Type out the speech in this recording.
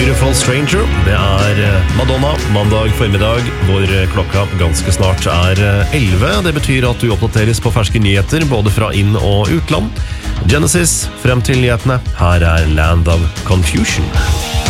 Beautiful Stranger. Det Madonna, mandag formiddag, hvor klokka ganske snart 11. Det betyr at du oppdateres på ferske nyheter, både fra inn- og utland. Genesis, frem til nyhetene. Her Land of Confusion.